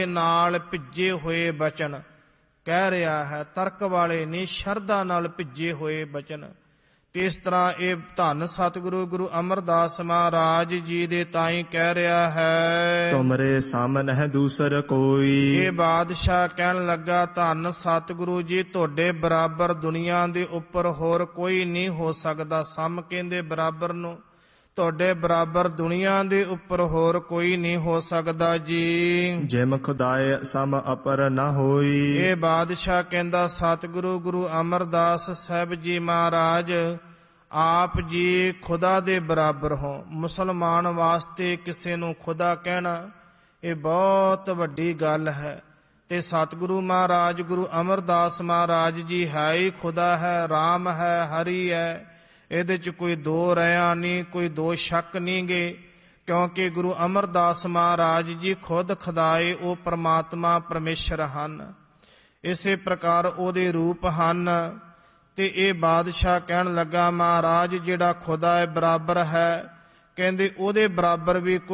ਨਾਲ ਭਿੱਜੇ ਹੋਏ ਬਚਨ ਕਹਿ ਰਿਹਾ ਹੈ। ਤਰਕ ਵਾਲੇ ਨਹੀਂ, ਸ਼ਰਧਾ ਨਾਲ ਭਿੱਜੇ ਹੋਏ ਬਚਨ। ਤੇ ਇਸ ਤਰ੍ਹਾਂ ਇਹ ਧੰਨ ਸਤਿਗੁਰੂ ਗੁਰੂ ਅਮਰਦਾਸ ਮਹਾਰਾਜ ਜੀ ਦੇ ਤਾਈਂ ਕਹਿ ਰਿਹਾ ਹੈ। ਤੁਮਰੇ ਸਾਮਨਹਿ ਦੂਸਰ ਕੋਈ। ਇਹ ਬਾਦਸ਼ਾਹ ਕਹਿਣ ਲੱਗਾ, ਧੰਨ ਸਤਿਗੁਰੂ ਜੀ, ਤੁਹਾਡੇ ਬਰਾਬਰ ਦੁਨੀਆ ਦੇ ਉੱਪਰ ਹੋਰ ਕੋਈ ਨਹੀਂ ਹੋ ਸਕਦਾ। ਸਮ ਕਹਿੰਦੇ ਬਰਾਬਰ ਨੂੰ, ਤੁਹਾਡੇ ਬਰਾਬਰ ਦੁਨੀਆ ਦੇ ਉੱਪਰ ਹੋਰ ਕੋਈ ਨਹੀਂ ਹੋ ਸਕਦਾ ਜੀ। ਜਿਮ ਖੁਦਾਏ ਸਮ ਅਪਰ ਨ ਹੋਈ। ਇਹ ਬਾਦਸ਼ਾਹ ਕਹਿੰਦਾ, ਸਤਿਗੁਰੂ ਗੁਰੂ ਅਮਰਦਾਸ ਸਾਹਿਬ ਜੀ ਮਹਾਰਾਜ, ਆਪ ਜੀ ਖੁਦਾ ਦੇ ਬਰਾਬਰ ਹੋ। ਮੁਸਲਮਾਨ ਵਾਸਤੇ ਕਿਸੇ ਨੂੰ ਖੁਦਾ ਕਹਿਣਾ ਇਹ ਬਹੁਤ ਵੱਡੀ ਗੱਲ ਹੈ। ਤੇ ਸਤਿਗੁਰੂ ਮਹਾਰਾਜ ਗੁਰੂ ਅਮਰਦਾਸ ਮਹਾਰਾਜ ਜੀ ਹੈ ਹੀ ਖੁਦਾ ਹੈ, ਰਾਮ ਹੈ, ਹਰੀ ਹੈ। ਇਹਦੇ 'ਚ ਕੋਈ ਦੋ ਰਿਆਂ ਨਹੀਂ, ਕੋਈ ਦੋ ਸ਼ੱਕ ਨਹੀਂ ਗੇ, ਕਿਉਂਕਿ ਗੁਰੂ ਅਮਰਦਾਸ ਮਹਾਰਾਜ ਜੀ ਖੁਦ ਖੁਦਾਏ, ਉਹ ਪਰਮਾਤਮਾ ਪਰਮੇਸ਼ਰ ਹਨ। ਇਸੇ ਪ੍ਰਕਾਰ ਉਹਦੇ ਰੂਪ ਹਨ। ਤੇ ਇਹ ਬਾਦਸ਼ਾਹ ਕਹਿਣ ਲੱਗਾ, ਮਹਾਰਾਜ ਜਿਹੜਾ ਖੁਦਾ ਹੈ ਬਰਾਬਰ ਹੈ, ਕਹਿੰਦੇ ਉਹਦੇ ਬਰਾਬਰ ਵੀ